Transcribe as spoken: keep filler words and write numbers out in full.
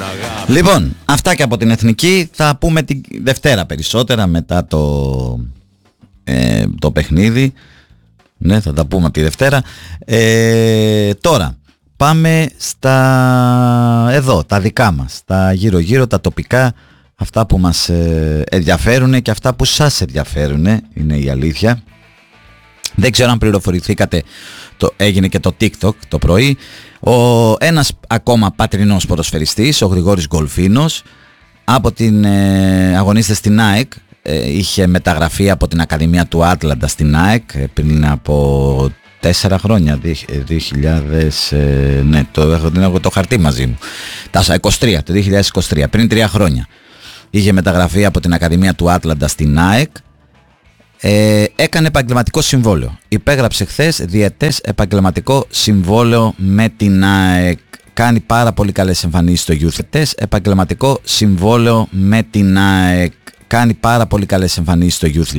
Λοιπόν, αυτά και από την Εθνική. Θα πούμε τη Δευτέρα περισσότερα μετά το, ε, το παιχνίδι. Ναι, θα τα πούμε τη Δευτέρα. ε, Τώρα πάμε στα εδώ, τα δικά μας, τα γύρω γύρω, τα τοπικά, αυτά που μας ε, ενδιαφέρουν και αυτά που σας ενδιαφέρουν, είναι η αλήθεια. Δεν ξέρω αν πληροφορηθήκατε, το, έγινε και το TikTok το πρωί. Ο, ένας ακόμα πατρινός ποδοσφαιριστής, ο Γρηγόρης Γκολφίνος, από την ε, αγωνίστες στην ΑΕΚ, ε, είχε μεταγραφεί από την Ακαδημία του Άτλαντα στην ΑΕΚ ε, πριν από τέσσερα χρόνια, δύο χιλιάδες, ε, ναι, το έχω, έχω το χαρτί μαζί μου, τα είκοσι τρία, το δύο χιλιάδες είκοσι τρία, πριν τρία χρόνια. Είχε μεταγραφεί από την Ακαδημία του Άτλαντα στην ΑΕΚ. Ε, έκανε επαγγελματικό συμβόλαιο. Υπέγραψε χθες διετές επαγγελματικό συμβόλαιο με την ΑΕΚ. Κάνει πάρα πολύ καλές εμφανίσεις στο Youth. Διετές επαγγελματικό συμβόλαιο με την ΑΕΚ. Κάνει πάρα πολύ καλές εμφανίσεις στο Youth